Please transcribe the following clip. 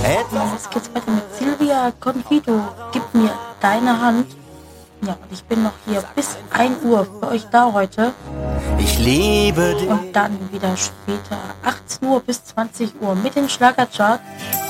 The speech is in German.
Jetzt geht's weiter mit Silvia Confito. Gib mir deine Hand. Ja, und ich bin noch hier bis 1 Uhr für euch da heute. Ich liebe dich. Und dann wieder später 18 Uhr bis 20 Uhr mit den Schlagercharts.